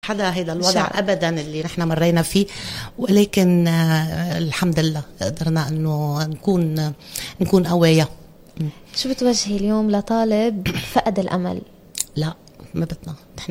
حدا هيدا الوضع أبدا اللي نحن مرينا فيه، ولكن الحمد لله قدرنا أنه نكون قوية. شو بتوجهي اليوم لطالب فقد الأمل؟ لا، ما بدنا